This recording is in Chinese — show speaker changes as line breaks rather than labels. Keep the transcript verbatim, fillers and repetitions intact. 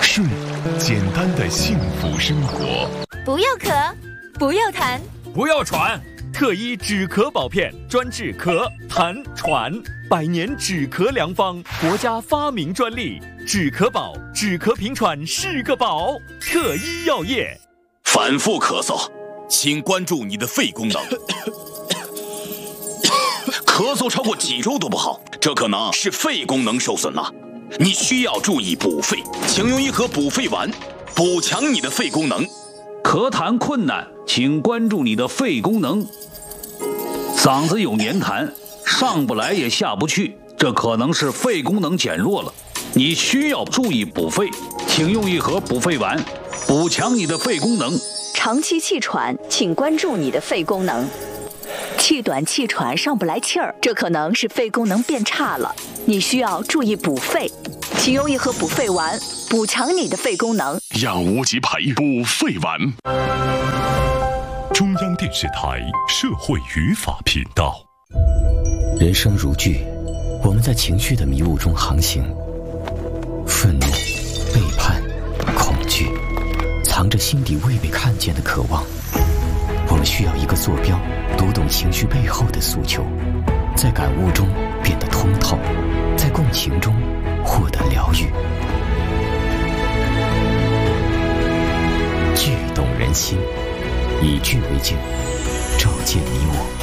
顺，简单的幸福生活。
不要咳，不要痰，
不要喘。特一止咳宝片，专治咳、痰、喘，百年止咳良方，国家发明专利。止咳宝，止咳平喘是个宝。特一药业。
反复咳嗽，请关注你的肺功能。咳嗽超过几周都不好，这可能是肺功能受损了。你需要注意补肺，请用一盒补肺丸，补强你的肺功能。
咳痰困难，请关注你的肺功能。嗓子有黏痰，上不来也下不去，这可能是肺功能减弱了。你需要注意补肺，请用一盒补肺丸，补强你的肺功能。
长期气喘，请关注你的肺功能。气短气喘上不来气儿，这可能是肺功能变差了，你需要注意补肺，请用一盒补肺丸，补强你的肺功能。
养无极培补肺丸。中央电视台社会语法频道。
人生如剧，我们在情绪的迷雾中航行，愤怒、背叛、恐惧，藏着心底未被看见的渴望。我们需要一个坐标，读懂情绪背后的诉求，在感悟中变得通透，在共情中获得疗愈。剧动人心，以剧为镜，照见你我。